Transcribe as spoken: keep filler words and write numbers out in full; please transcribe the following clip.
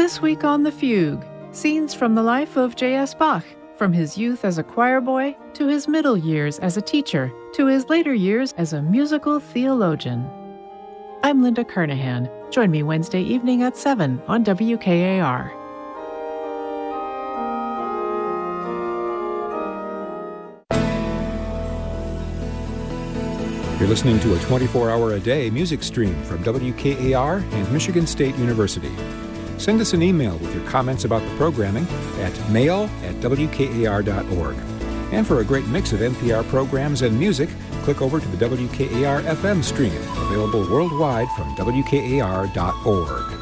This week on The Fugue, scenes from the life of J S. Bach, from his youth as a choir boy to his middle years as a teacher to his later years as a musical theologian. I'm Linda Kernahan. Join me Wednesday evening at seven on W K A R. You're listening to a twenty-four hour a day music stream from W K A R and Michigan State University. Send us an email with your comments about the programming at mail at w k a r dot org. And for a great mix of N P R programs and music, click over to the W K A R F M stream, available worldwide from w k a r dot org.